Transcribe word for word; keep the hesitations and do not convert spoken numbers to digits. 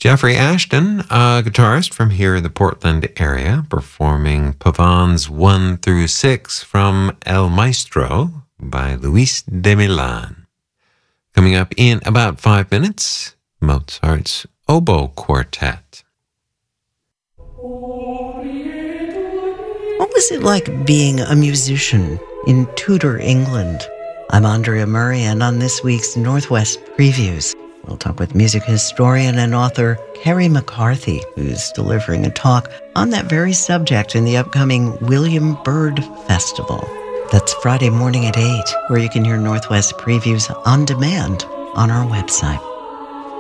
Jeffrey Ashton, a guitarist from here in the Portland area, performing Pavans one through six from El Maestro by Luis de Milan. Coming up in about five minutes, Mozart's Oboe Quartet. What was it like being a musician in Tudor England? I'm Andrea Murray, and on this week's Northwest Previews, we'll talk with music historian and author Kerry McCarthy, who's delivering a talk on that very subject in the upcoming William Byrd Festival. That's Friday morning at eight, where you can hear Northwest Previews on demand on our website.